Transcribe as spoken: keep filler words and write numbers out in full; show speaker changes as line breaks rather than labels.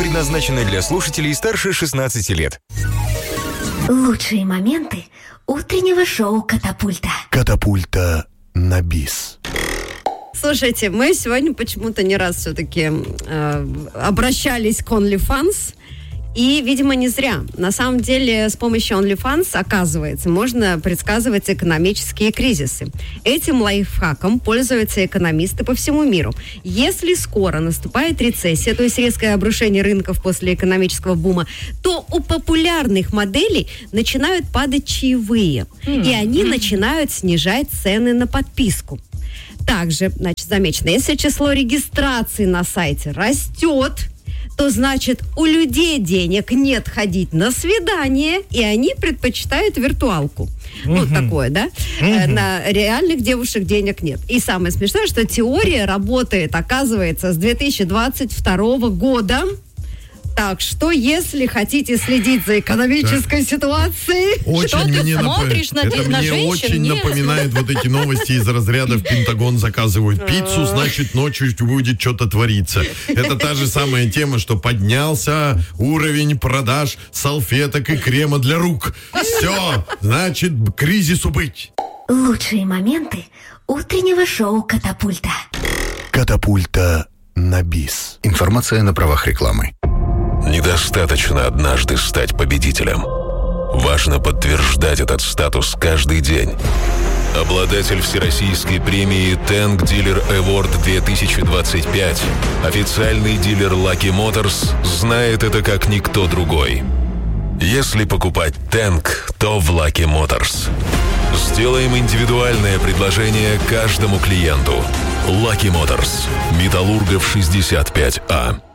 предназначена для слушателей старше шестнадцати лет.
Лучшие моменты утреннего шоу «Катапульта».
«Катапульта» на бис.
Слушайте, мы сегодня почему-то не раз все-таки э, обращались к OnlyFans. И, видимо, не зря. На самом деле, с помощью OnlyFans, оказывается, можно предсказывать экономические кризисы. Этим лайфхаком пользуются экономисты по всему миру. Если скоро наступает рецессия, то есть резкое обрушение рынков после экономического бума, то у популярных моделей начинают падать чаевые. Mm. И они mm. начинают снижать цены на подписку. Также, значит, замечено, если число регистраций на сайте растет, то значит, у людей денег нет ходить на свидание, и они предпочитают виртуалку. Uh-huh. Ну, такое, да? Uh-huh. На реальных девушек денег нет. И самое смешное, что теория работает, оказывается, с две тысячи двадцать второго года. Так что, если хотите следить за экономической ситуацией,
очень
что ты
мне
смотришь
нап...
на,
Это
на
мне
женщин?
очень
Нет.
напоминает вот эти новости из разряда в Пентагон заказывают пиццу, значит, ночью будет что-то твориться. Это та же самая тема, что поднялся уровень продаж салфеток и крема для рук. Все, значит, кризису быть.
Лучшие моменты утреннего шоу «Катапульта».
«Катапульта» на бис.
Информация на правах рекламы.
Недостаточно однажды стать победителем. Важно подтверждать этот статус каждый день. Обладатель всероссийской премии Tank Dealer Award две тысячи двадцать пять, официальный дилер Lucky Motors, знает это как никто другой. Если покупать Tank, то в Lucky Motors. Сделаем индивидуальное предложение каждому клиенту. Lucky Motors. Металлургов шестьдесят пять А.